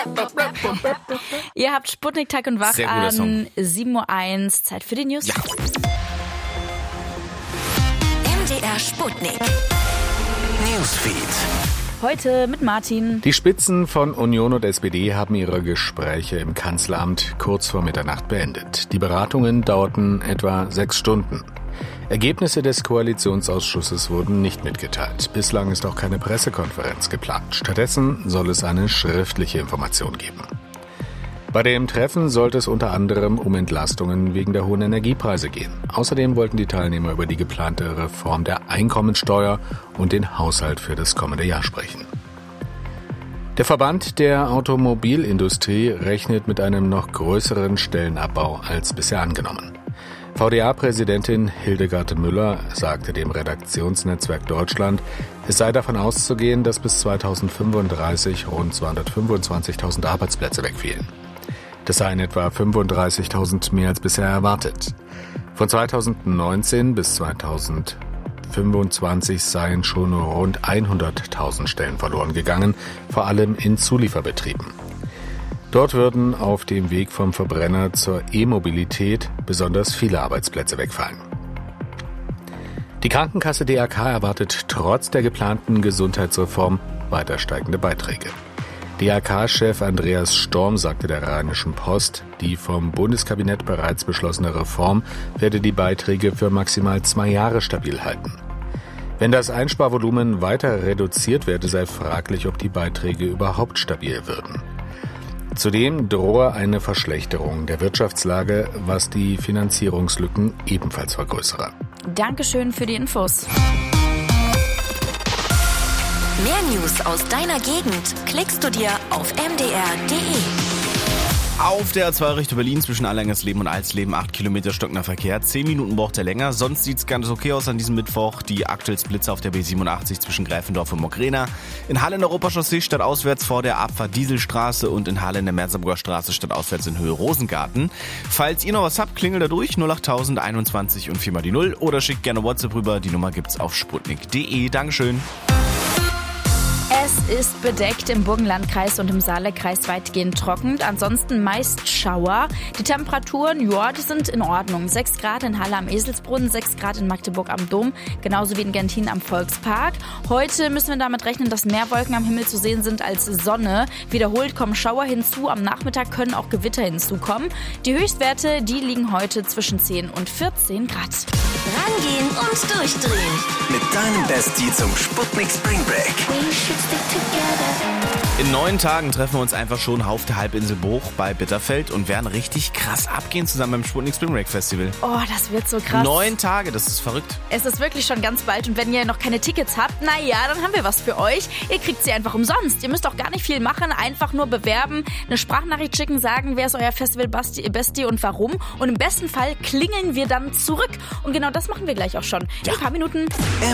Ihr habt Sputnik Tag und Wach an 7.01 Uhr. Zeit für die News. Ja. MDR Sputnik. Newsfeed. Heute mit Martin. Die Spitzen von Union und SPD haben ihre Gespräche im Kanzleramt kurz vor Mitternacht beendet. Die Beratungen dauerten etwa 6 Stunden. Ergebnisse des Koalitionsausschusses wurden nicht mitgeteilt. Bislang ist auch keine Pressekonferenz geplant. Stattdessen soll es eine schriftliche Information geben. Bei dem Treffen sollte es unter anderem um Entlastungen wegen der hohen Energiepreise gehen. Außerdem wollten die Teilnehmer über die geplante Reform der Einkommensteuer und den Haushalt für das kommende Jahr sprechen. Der Verband der Automobilindustrie rechnet mit einem noch größeren Stellenabbau als bisher angenommen. VDA-Präsidentin Hildegard Müller sagte dem Redaktionsnetzwerk Deutschland, es sei davon auszugehen, dass bis 2035 rund 225.000 Arbeitsplätze wegfielen. Das seien etwa 35.000 mehr als bisher erwartet. Von 2019 bis 2025 seien schon rund 100.000 Stellen verloren gegangen, vor allem in Zulieferbetrieben. Dort würden auf dem Weg vom Verbrenner zur E-Mobilität besonders viele Arbeitsplätze wegfallen. Die Krankenkasse DRK erwartet trotz der geplanten Gesundheitsreform weiter steigende Beiträge. DRK-Chef Andreas Storm sagte der Rheinischen Post, die vom Bundeskabinett bereits beschlossene Reform werde die Beiträge für maximal 2 Jahre stabil halten. Wenn das Einsparvolumen weiter reduziert werde, sei fraglich, ob die Beiträge überhaupt stabil würden. Zudem drohe eine Verschlechterung der Wirtschaftslage, was die Finanzierungslücken ebenfalls vergrößere. Dankeschön für die Infos. Mehr News aus deiner Gegend klickst du dir auf mdr.de. Auf der A2 Richtung Berlin zwischen Allerleben und Alsleben 8 Kilometer stockender Verkehr. 10 Minuten braucht er länger. Sonst sieht's ganz okay aus an diesem Mittwoch. Die Aktuellsblitze auf der B87 zwischen Greifendorf und Mogrena. In Halle in der Europachaussee stadtauswärts vor der Abfahrt Dieselstraße und in Halle in der Merseburger Straße stadtauswärts in Höhe Rosengarten. Falls ihr noch was habt, klingelt da durch 08000 21 und 4 mal die 0 oder schickt gerne WhatsApp rüber. Die Nummer gibt's auf sputnik.de. Dankeschön. Es ist bedeckt im Burgenlandkreis und im Saale-Kreis weitgehend trocken. Ansonsten meist Schauer. Die Temperaturen, die sind in Ordnung. 6 Grad in Halle am Eselsbrunnen, 6 Grad in Magdeburg am Dom, genauso wie in Gentin am Volkspark. Heute müssen wir damit rechnen, dass mehr Wolken am Himmel zu sehen sind als Sonne. Wiederholt kommen Schauer hinzu. Am Nachmittag können auch Gewitter hinzukommen. Die Höchstwerte, die liegen heute zwischen 10 und 14 Grad. Rangehen und durchdrehen. Mit deinem Bestie zum Sputnik Spring Break. In 9 Tagen treffen wir uns einfach schon auf der Halbinsel Bruch bei Bitterfeld und werden richtig krass abgehen zusammen beim Sputnik Spring Break Festival. Oh, das wird so krass. 9 Tage, das ist verrückt. Es ist wirklich schon ganz bald und wenn ihr noch keine Tickets habt, dann haben wir was für euch. Ihr kriegt sie einfach umsonst. Ihr müsst auch gar nicht viel machen, einfach nur bewerben, eine Sprachnachricht schicken, sagen, wer ist euer Festival Bestie und warum. Und im besten Fall klingeln wir dann zurück. Und genau das machen wir gleich auch schon. In ein paar Minuten.